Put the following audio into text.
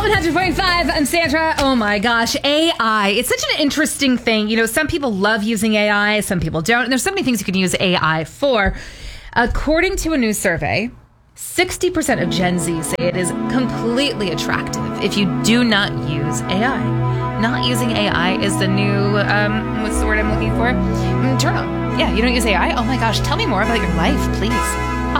100.5. I'm Sandra. Oh my gosh, AI. It's such an interesting thing. You know, some people love using AI, some people don't. And there's so many things you can use AI for. According to a new survey, 60% of Gen Z say it is completely attractive if you do not use AI. Not using AI is the new, what's the word I'm looking for? Turn on. Yeah, you don't use AI? Oh my gosh, tell me more about your life, please.